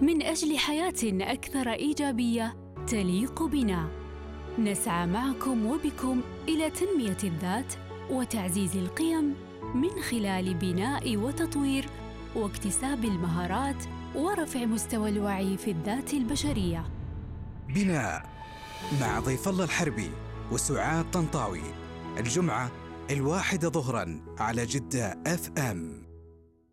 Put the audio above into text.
من أجل حياة أكثر إيجابية تليق بنا. نسعى معكم وبكم إلى تنمية الذات وتعزيز القيم من خلال بناء وتطوير واكتساب المهارات ورفع مستوى الوعي في الذات البشرية. بناء مع ضيف الله الحربي وسعاد طنطاوي، الجمعة 1 ظهراً على جدة FM.